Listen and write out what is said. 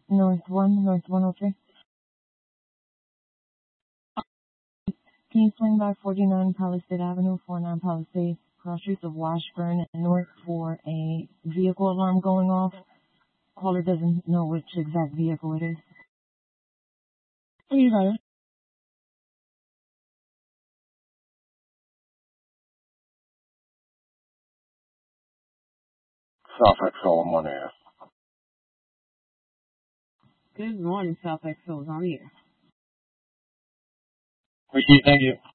North 103. Can you swing by 49 Palisade Avenue, 49 Palisade, cross streets of Washburn and North for a vehicle alarm going off? Caller doesn't know which exact vehicle it is. You got it. South XO, I'm on air. Good morning, South XO is on the air. Ricky, thank you.